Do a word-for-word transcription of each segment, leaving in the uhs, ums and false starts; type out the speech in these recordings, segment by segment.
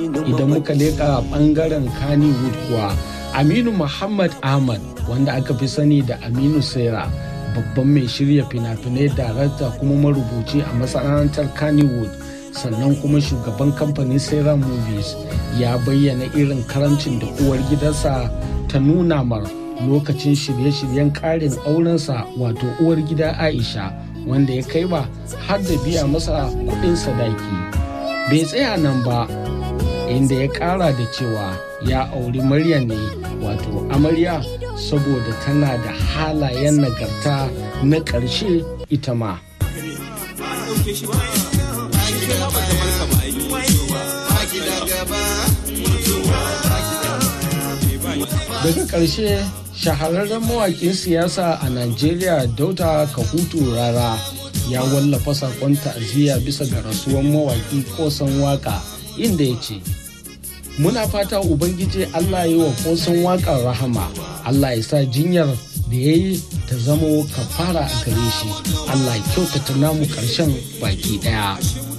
Idan muka leƙa ɓangaren Kannywood kuwa, Aminu Muhammad Ahmad wanda aka fi sani da Aminu Saira, babban mai shirya fina-finai, darakta kuma marubuci a masana'antar Kannywood, sannan kuma shugaban kamfanin Saira Movies, ya bayyana irin karamcin da uwar gidansa ta nuna mar lokacin shirye-shiryen ƙarin aurensa, wato uwar gida Aisha, wanda ya kai ba har da biya masa kuɗin sadaki. Bai tsaya nan ba, inda ya ƙara da cewa ya auri Maryam ne, wato amarya, saboda tana da halayen nagarta na ƙarshe ita ma. Daga ƙarshe, shahararren mawaƙin siyasa a Najeriya Dauda Kahutu Rara ya wallafa saƙon ta'aziyya bisa ga rasuwar mawaƙi Kosan Waka, inda ya ce, muna fata Ubangiji Allah yi wa Kosan Waƙar rahama, Allah ya sa jinyar da ya yi ta zamo kafara a gare shi, Allah ya kyautata namu ƙarshen baki ɗaya.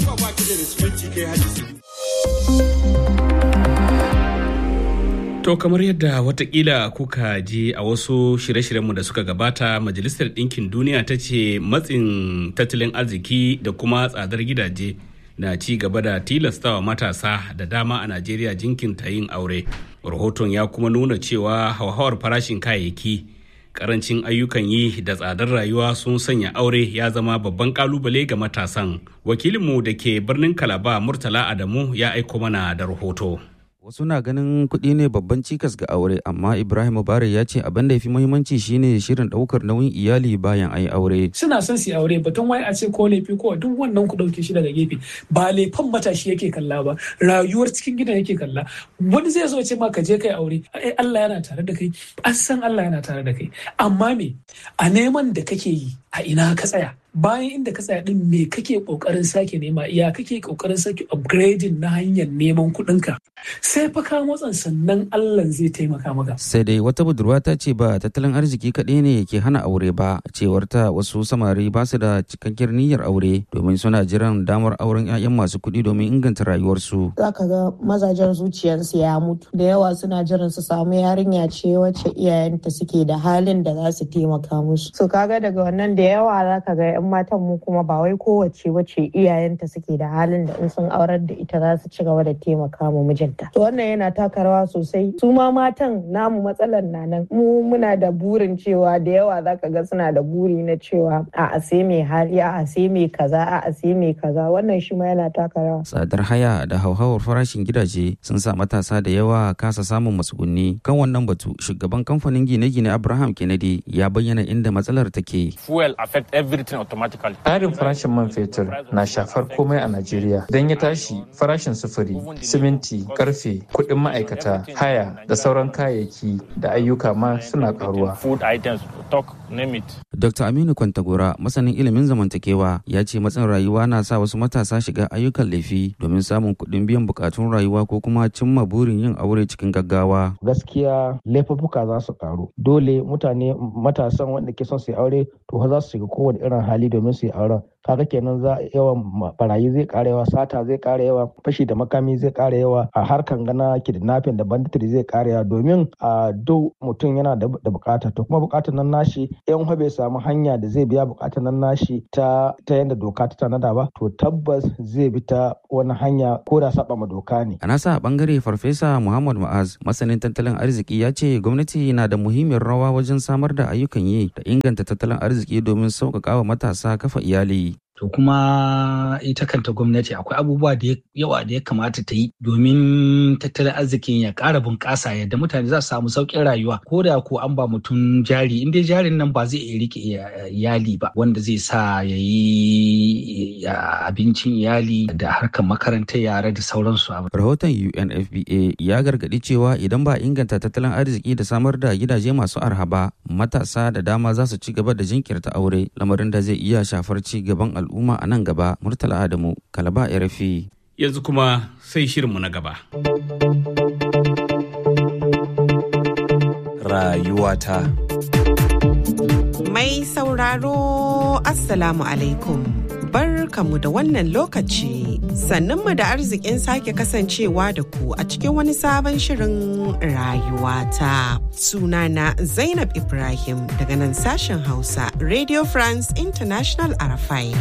To kamar yadda watakila kuka ji a wasu shirye-shiryenmu da suka gabata, Majalisar Ɗinkin Duniya ta ce matsin tattalin arziki da kuma tsadar gidaje na ci gaba da tilastawa matasa da dama a Najeriya jinkinta yin aure. Rahoton ya kuma nuna cewa hauhawar farashin kayayyaki, karancin ayyukan yi da tsadar rayuwa sun sanya aure ya zama babban kalubale ga matasan. Wakilinmu da ke birnin Kalaba, Murtala Adamu, ya aiko mana da rahoto. Wasu na ganin kuɗi ne babban cikas ga aure, amma Ibrahim Mubarak ya ce abin da ya fi muhimmanci shine shirin ɗaukar nauyin iyali bayan ayi aure. Suna son su aure, batun wai a ce ko laifi ko duk wannan ku ɗauke shi daga gefe. Ba laifin matashi yake kalla ba, rayuwar cikin gidan yake kalla. Wani zai zo ce ma ka je kai aure, ai Allah yana tare da kai, an san Allah yana tare da kai. Amma me a neman da kake yi, a ina ka tsaya? Bayan inda ka tsaya din me kake kokarin sake nema, iya kake kokarin sake upgrading na hanyar neman kuɗinka, sai fa ka motsan sannan Allah zai taimaka maka. Sai dai wata budurwa ta ce ba tattalin arziki kaɗai ne ke hana aure ba, cewar ta wasu samari ba su da cikakkiyar niyyar aure domin suna jiran damar auren 'ya'yan masu kuɗi domin inganta rayuwarsu. Za ka ga mazajen zuciyarsu ya mutu, da yawa suna jiran su samu yarinya ce wacce iyayenta suke da halin da za su taimaka musu. So kaga daga wannan da yawa za ka ga 'yan matan mu kuma ba wai kowace wace iyayenta suke da halin da in sun aurar da ita za su ci gaba da taimaka ma mijinta. To wannan yana taka rawa sosai. Su ma matan namu matsalar na nan. Mu muna da burin cewa da yawa za ka ga suna da buri na cewa a a sai mai hali, a a sai mai kaza, a a sai mai kaza. Wannan shi ma yana taka rawa. Tsadar haya da hauhawar farashin gidaje sun sa matasa da yawa kasa samun matsugunni. Kan wannan batu, shugaban kamfanin gine-gine Abraham Kennedy ya bayyana inda matsalar take. Fuel affect everything automatically. Ƙarin farashin man fetur na shafar komai a Najeriya. Don ya tashi, farashin sufuri, siminti, karfe, kuɗin ma'aikata, haya da sauran kayayyaki da ayyuka ma suna ƙaruwa. Food items, talk, name it. Doctor Aminu Kwantagora, masanin ilimin zamantakewa, ya ce matsin rayuwa na sa wasu matasa shiga ayyukan laifi domin samun kuɗin biyan bukatun rayuwa ko kuma cimma burin yin aure cikin gaggawa. Gaskiya laifuffuka za su ƙaru. Dole mutane matasan wanda ke son su yi aure to za su shiga kowane irin hali domin su yi auren. Kaga kenan za yawan barayi zai ƙara yawa, sata zai ƙara yawa, fashi da makami zai ƙara yawa, a harkan gana kidnapping da banditry zai ƙara yawa, domin a duk mutum yana da bukata, to kuma bukatar nan nashi yan bai samu hanya da zai biya bukatar nan nashi ta ta yanda doka ta tanada ba, to tabbas zai bi ta wani hanya ko da saba ma doka ne. A nasa bangare Farfesa Muhammad Ma'az, masanin tattalin arziki, ya ce gwamnati na da muhimmiyar rawa wajen samar da ayyukan yi da inganta tattalin arziki domin sauƙaƙa wa matasa kafa iyali. To kuma ita kanta gwamnati akwai abubuwa da yawa da ya kamata ta yi domin tattalin arzikin ya ƙara bunƙasa yadda mutane za su samu sauƙin rayuwa, ko da ko an ba mutum jari, in dai jarin nan ba zai iya rike iyali ba, wanda zai sa ya yi abincin iyali da harkar makarantar yara da sauransu. Rahoton U N F P A ya gargaɗi cewa idan ba inganta tattalin arziki da samar da gidaje masu arha ba, matasa da dama za su ci gaba da jinkirta aure, lamarin da zai iya shafar ci gaban al'umma. al'umma a nan gaba. Murtala Adamu, Kalaba, R F I. Yanzu kuma sai shirinmu na gaba. Rayuwata. Mai sauraro, Assalamu alaikum. barkamu da wannan lokaci. Sannunmu da arzikin sake kasancewa da ku a cikin wani sabon shirin rayuwata. Sunana Zainab Ibrahim daga nan sashen Hausa, Radio France International Arafai.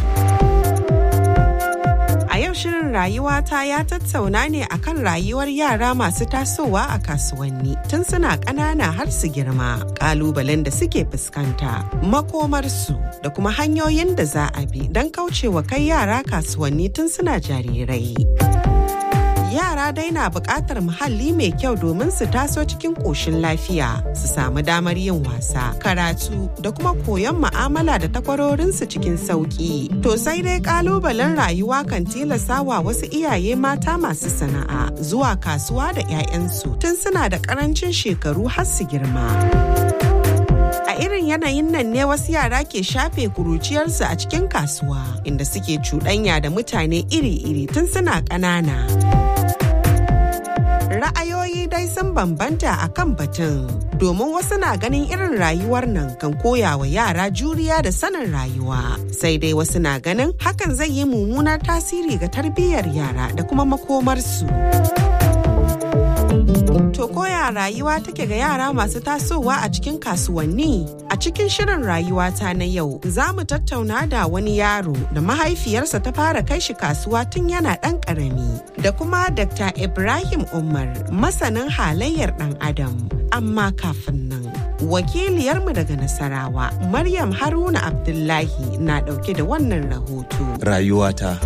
A yau shirin rayuwata ya tattauna ne akan rayuwar yara masu tasowa a kasuwanni tun suna ƙanana har su girma, ƙalubalen da suke fuskanta, makomarsu da kuma hanyoyin da za a bi don kaucewa kai yara kasuwanni tun suna jarirai. Yara dai na buƙatar muhalli mai kyau domin su taso cikin ƙoshin lafiya, su samu damar yin wasa, karatu da kuma koyon mu'amala da takwarorinsu cikin sauƙi. To sai dai ƙalubalen rayuwa kan tilasta wa wasu iyaye mata masu sana'a zuwa kasuwa da 'ya'yansu tun suna da ƙarancin shekaru har su girma. A irin yanayin nan ne wasu yara ke shafe kuruciyarsu a cikin kasuwa, inda suke cuɗanya da mutane iri-iri tun suna ƙanana. Ra'ayoyi dai sun bambanta a kan batun, domin wasu na ganin irin rayuwar nan kan koya wa yara juriya da sanin rayuwa. Sai dai wasu na ganin hakan zai yi mummunar tasiri ga tarbiyyar yara da kuma makomarsu. To koya rayuwa take ga yara masu tasowa a cikin kasuwanni? A cikin shirin rayuwata na yau, za mu tattauna da wani yaro da mahaifiyarsa ta fara kai shi kasuwa tun yana ɗan ƙarami, da kuma Dakta Ibrahim Umar, masanin halayyar ɗan Adam. Amma kafin nan, wakiliyarmu daga Nasarawa, Maryam Haruna Abdullahi na ɗauke da wannan rahoto. Rayuwata.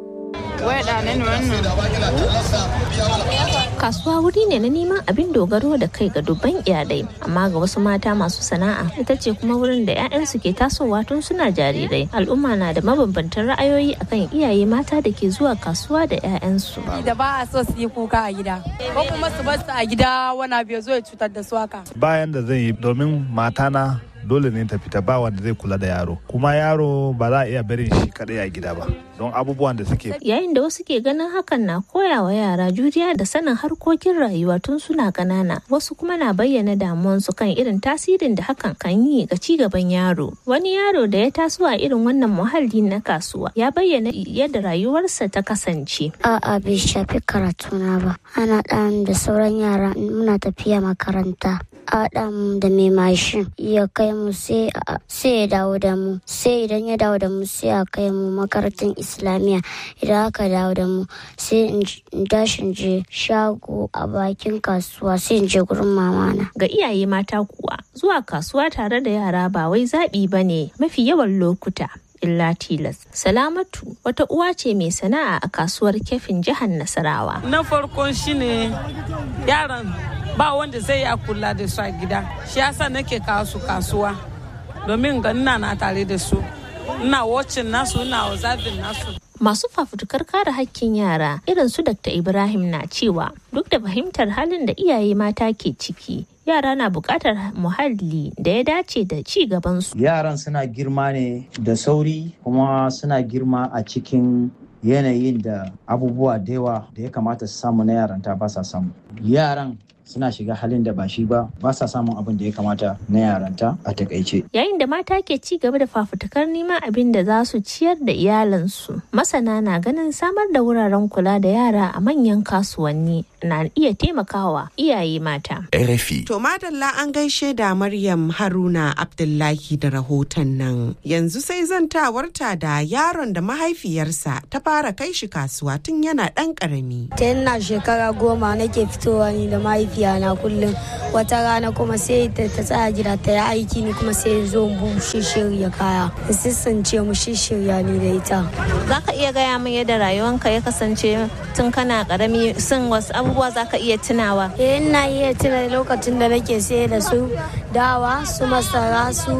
Kasuwa wuri ne na neman abin dogaro da kai ga dubban iyalai, amma ga wasu mata masu sana'a ita ce kuma wurin da 'ya'yansu ke tasowa tun suna jarirai. Al'umma na da mabambantan ra'ayoyi akan iyaye mata da ke zuwa kasuwa da 'ya'yansu. Da ba a so su yi kuka a gida, ko kuma su bar su a gida wani abu ya zo ya cutar da su haka. Bayan da zan yi domin matana dole ne ta fita, ba wanda zai kula da yaro, kuma yaro ba za a iya barin shi kadai a gida ba don abubuwan da suke. Yayin da wasu ke ganin hakan na koya wa yara juriya da sanin harkokin rayuwa tun suna ƙanana, wasu kuma na bayyana damuwansu kan irin tasirin da hakan kan yi ga ci gaban yaro. Wani yaro da ya taso a irin wannan muhalli na kasuwa ya bayyana yadda rayuwarsa ta kasance. A'a, bai shafi karatuna ba. Ana ɗan da sauran yara muna tafiya makaranta. Adam da mai mashin ya kai mu sai ya dawo da mu, sai idan ya dawo da mu sai a kai mu makarantar islamiyya. Idan aka dawo da mu sai in dashin je shago a bakin kasuwa, sai in je gurin mamana. Ga iyaye mata kuwa zuwa kasuwa tare da yara ba wai zaɓi ba ne mafi yawan lokuta, illa tilas. Salamatu wata uwa ce mai sana'a a kasuwar Kefin jihar Nasarawa. Na farkon shine yaran ba wanda zai ya kula da su a gida, shi yasa nake kawo su kasuwa domin ga ina na tare da su, ina watching nasu, ina observing nasu. Masu fafutukar kare hakkin yara irin su Dakta Ibrahim na cewa duk da fahimtar halin da iyaye mata ke ciki, yara na buƙatar muhalli da ya dace da ci gabansu. Yaran suna girma ne da sauri, kuma suna girma a cikin yanayin da abubuwa da yawa da ya kamata su samu na yaranta ba sa samu. Yaran suna shiga halin da ba shi ba, ba sa samun abin da ya kamata na yaranta a takaice. Yayin da mata ke ci gaba da fafutukar neman abin da za su ciyar da iyalansu, masana na ganin samar da wuraren kula da yara a manyan kasuwanni na iya taimakawa iyaye mata. R F I. To madalla an gaishe da Maryam Haruna Abdullahi da rahoton nan. Yanzu sai zantawarta da yaron da mahaifiyarsa ta fara kai shi kasuwa tun yana ɗan ƙarami. Ta yana shekara goma nake fitowa ni da mahaifiyana kullum. Wata rana kuma sai ta tsaya gida ta yi aiki ni kuma sai zo mu shirya kaya. Sissance mu shirya ni da ita. Za ka iya gaya min yadda rayuwanka ya kasance tun kana ƙarami, sun wasu abubuwa za ka iya tunawa? Eh, ina iya tuna lokacin da nake sai da su dawa, su masara, su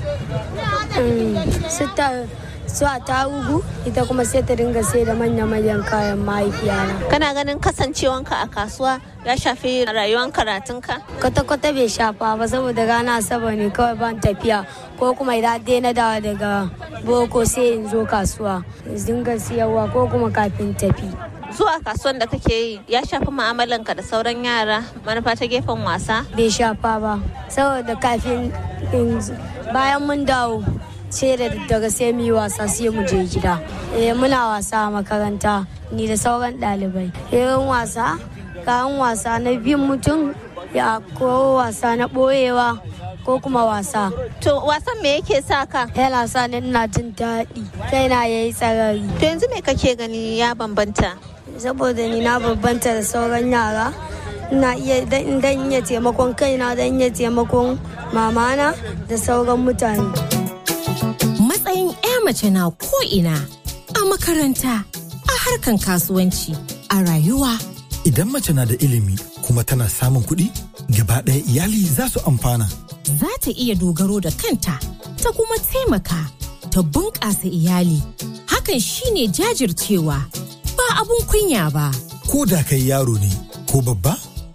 su a tarugu, ita kuma sai ta dinga sai da manya-manyan kayan mahaifiyana. Kana ganin kasancewanka a kasuwa ya shafi rayuwar karatunka? Kwata-kwata bai shafa ba, saboda rana asabar ne kawai ban tafiya, ko kuma idan dai na dawo daga boko sai in zo kasuwa dinga siyarwa ko kuma kafin tafi. Zuwa kasuwan da kake yi ya shafi mu'amalanka da sauran yara, manufa ta gefen wasa? Bai shafa ba, saboda kafin bayan mun dawo sai da daddare sai mu yi wasa sai mu je gida. Eh muna wasa a makaranta ni da sauran ɗalibai. Irin wasa, kayan wasa na bin mutum ya ko wasa na ɓoyewa ko kuma wasa. To wasan me yake sa ka? Yana sa ni ina jin daɗi, kaina yayi tsarari. To yanzu me kake gani ya bambanta? Saboda ni na bambanta da sauran yara. Ina iya dan iya taimakon kaina dan iya taimakon mamana da sauran mutane. Matsayin 'ya mace na ko'ina, a makaranta, a harkan kasuwanci, a rayuwa. Idan mace na da ilimi kuma tana samun kuɗi, gaba ɗaya iyali za su amfana. Za ta iya dogaro da kanta, ta kuma taimaka, ta bunƙasa iyali. Hakan shine jajircewa, ba abun kunya ba. Ko da kai yaro ne, ko babba,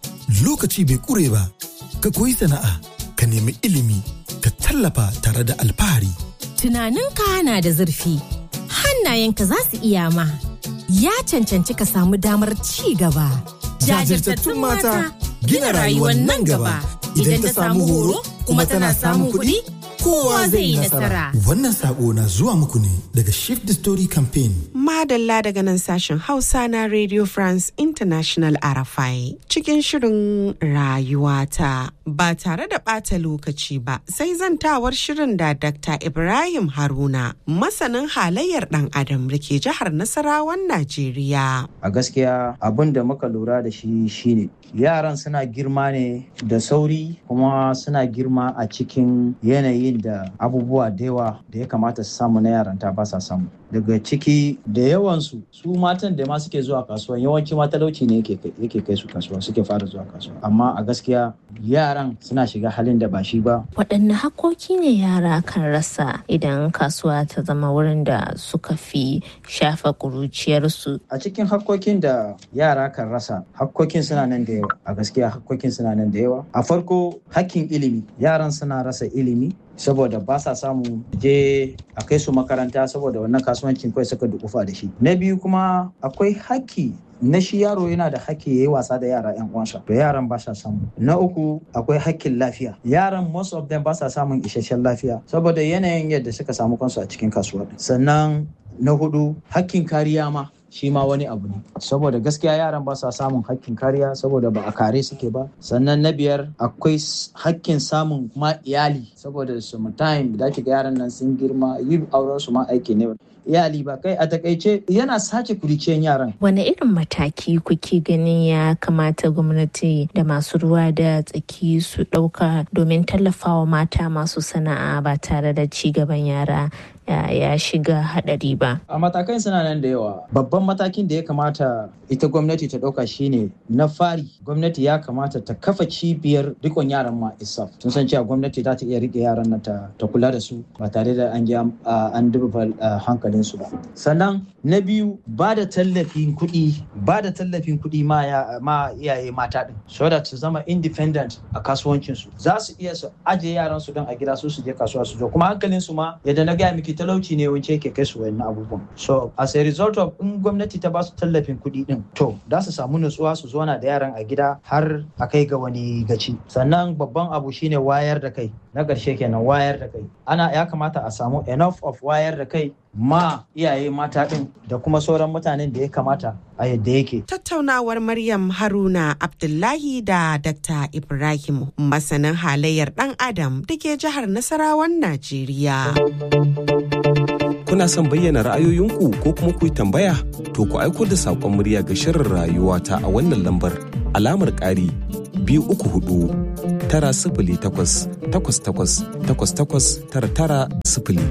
lokaci bai ƙure ba. Ka koyi sana'a, ka nemi ilimi, ka tallafa tare da alfahari. Tunaninka na da zurfi, hannayenka za su iya ma. Ya cancanci ka samu damar ci gaba. Jajirtattun mata gina rayuwar nan gaba. Idan ta samu horo kuma tana samun kuɗi, kowa zai yi nasara. Wannan sako na zuwa muku ne daga Shift the Story Campaign. Madalla daga nan sashen Hausa na Radio France International R F I cikin shirin rayuwata ba tare da ɓata lokaci ba sai zantawar shirin da Doctor Ibrahim Haruna masanin halayyar ɗan adam da ke jihar Nasarawan Najeriya. A gaskiya abin da muka lura da shi shine yaran suna girma ne da sauri kuma suna girma a cikin yanayin da abubuwa da yawa da ya kamata su samu na yaranta ba sa samu. Daga ciki da yawansu su matan da ma suke zuwa kasuwa yawanci ma talauci ne yake kai su kasuwa suke fara zuwa kasuwa amma a gaskiya yaran suna shiga halin da ba shi ba. Waɗanne hakkoki ne yara kan rasa idan kasuwa ta zama wurin da suka fi shafa ƙuruciyarsu? A cikin hakkokin da yara kan rasa hakkokin suna nan da yawa a gaskiya hakkokin suna nan da yawa. A farko hakkin ilimi yaran suna rasa ilimi saboda ba sa samu je a kai su makaranta saboda wannan kasuwancin kawai suka dukufa da shi. Na biyu kuma akwai haƙƙi na shi yaro yana da haƙƙi ya yi wasa da yara 'yan uwansa to yaran ba sa samu. Na uku akwai haƙƙin lafiya yaran most of them ba sa samun isasshen lafiya saboda yanayin yadda suka samu kansu a cikin kasuwa. Sannan na hudu haƙƙin kariya ma shi ma wani abu ne saboda gaskiya yaran ba sa samun hakkin kariya saboda ba a kare suke ba. Sannan na biyar akwai hakkin samun ma iyali saboda sometimes da ga yaran nan sun girma yin auren su ma aiki ne iyali ba kai a takaice yana sace kuriciyan yaran. Wane irin mataki kuke ganin ya kamata gwamnati da masu ruwa da tsaki su ɗauka domin tallafawa mata masu sana'a ba tare da ci gaban yara ya shiga hadari ba? A matakan suna nan da yawa. Babban matakin da ya kamata ita gwamnati ta ɗauka shine na fari gwamnati ya kamata ta kafa cibiyar rikon yaran ma isaf. Sun san cewa gwamnati za ta iya rike yaran nan ta kula da su ba tare da an an duba hankalin su ba. Sannan na biyu ba da tallafin kuɗi ba da tallafin kuɗi ma ma iyaye mata din so that su zama independent a kasuwancin su. Za su iya su ajiye yaran su don a gida su su je kasuwa su zo kuma hankalin su ma yadda na gaya miki talauci ne wance yake kai su wayannan abubuwan. So as a result of in gwamnati ta ba su tallafin kuɗi din to za su samu nutsuwa su zauna da yaran a gida har a kai ga wani gaci. Sannan babban abu shine wayar da kai na ƙarshe kenan wayar da kai. Ana ya kamata a samu enough of wayar da kai ma iyaye mata din da kuma sauran mutanen da ya kamata a yadda yake. Tattaunawar Maryam Haruna Abdullahi da Dakta Ibrahim masanin halayyar ɗan Adam da ke jihar Nasarawan Najeriya. Kuna son bayyana ra'ayoyinku ko kuma ku yi tambaya? To ku aiko da saƙon murya ga shirin rayuwata a wannan lambar alamar ƙari biyu uku hudu tara sifili takwas takwas takwas takwas takwas tara tara sifili.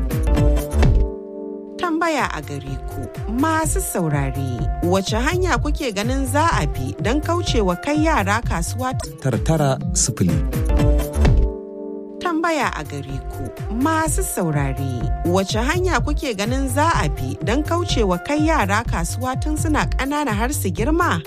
Tambaya a gare ku masu saurare wace hanya kuke ganin za a bi don kaucewa kai yara kasuwa tara tara sifili. Tambaya a gare ku masu saurare wace hanya kuke ganin za a bi don kaucewa kai yara kasuwa tun suna ƙanana har su girma?